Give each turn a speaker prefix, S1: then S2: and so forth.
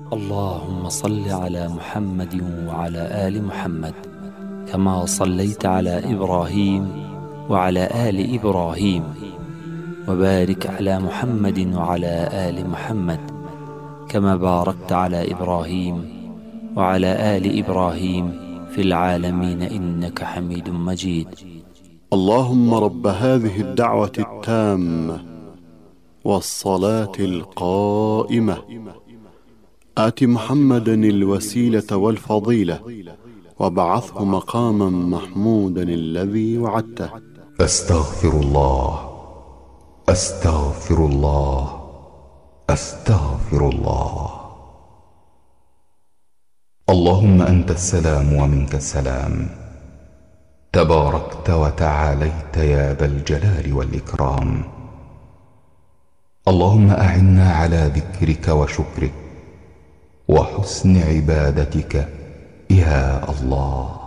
S1: اللهم صل على محمد وعلى آل محمد كما صليت على إبراهيم وعلى آل إبراهيم، وبارك على محمد وعلى آل محمد كما باركت على إبراهيم وعلى آل إبراهيم في العالمين إنك حميد مجيد.
S2: اللهم رب هذه الدعوة التامة والصلاة القائمة، آت محمدا الوسيلة والفضيلة وابعثه مقاما محمودا الذي وعدته.
S3: أستغفر الله أستغفر الله أستغفر الله. اللهم أنت السلام ومنك السلام، تباركت وتعاليت يا ذا الجلال والإكرام. اللهم أعنا على ذكرك وشكرك وحسن عبادتك يا الله.